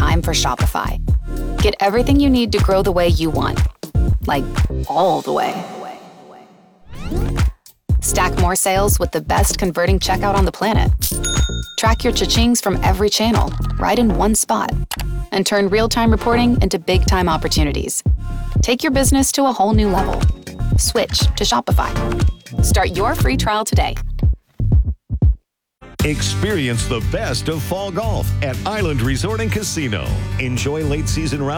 time for Shopify. Get everything you need to grow the way you want. Like, all the way. Stack more sales with the best converting checkout on the planet. Track your cha-chings from every channel, right in one spot. And turn real-time reporting into big-time opportunities. Take your business to a whole new level. Switch to Shopify. Start your free trial today. Experience the best of fall golf at Island Resort and Casino. Enjoy late season rounds